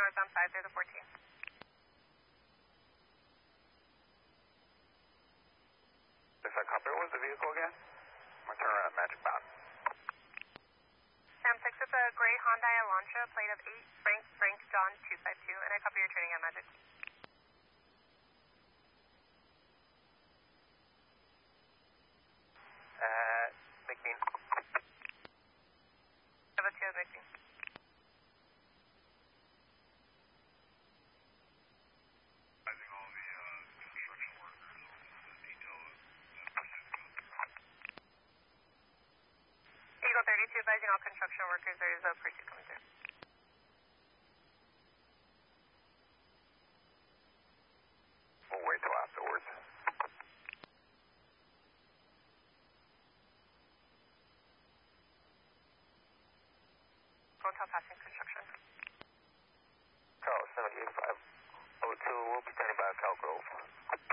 northbound 5 through the 14. If I copy, what was the vehicle again? I'm going to turn around at Magic Mountain. Sam 6, it's a gray Hyundai Elantra, plate of 8 Frank John 252, and I copy your training at Magic. 16. Have a 2 at 16. All the construction workers on the detail of Eagle 32, advising all construction workers there is a pursuit coming through. We'll wait till afterwards. Hotel passing construction.